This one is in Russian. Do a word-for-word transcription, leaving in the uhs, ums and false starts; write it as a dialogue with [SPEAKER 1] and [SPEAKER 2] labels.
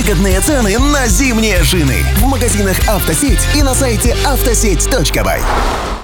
[SPEAKER 1] Выгодные цены на зимние шины в магазинах «Автосеть» и на сайте автосеть точка бай.